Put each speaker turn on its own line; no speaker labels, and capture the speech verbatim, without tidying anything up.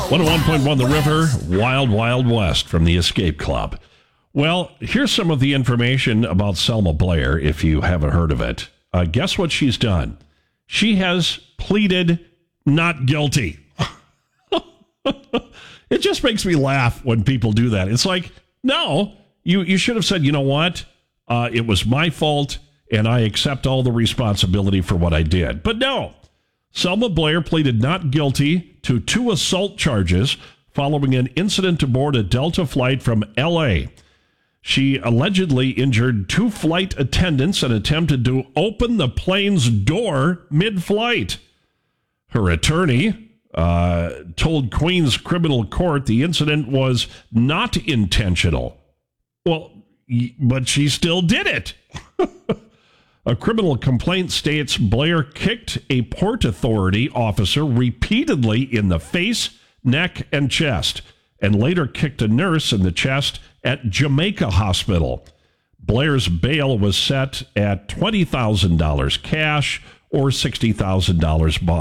one oh one point one The River, Wild Wild West from the Escape Club. Well, here's some of the information about Selma Blair, if you haven't heard of it. Uh, guess what she's done? She has pleaded not guilty. It just makes me laugh when people do that. It's like, no, you, you should have said, you know what? Uh, it was my fault, and I accept all the responsibility for what I did. But no, Selma Blair pleaded not guilty to two assault charges following an incident aboard a Delta flight from L A. She allegedly injured two flight attendants and attempted to open the plane's door mid-flight. Her attorney uh, told Queens Criminal Court the incident was not intentional. Well, but she still did it. A criminal complaint states Blair kicked a Port Authority officer repeatedly in the face, neck, and chest, and later kicked a nurse in the chest at Jamaica Hospital. Blair's bail was set at twenty thousand dollars cash or sixty thousand dollars bond.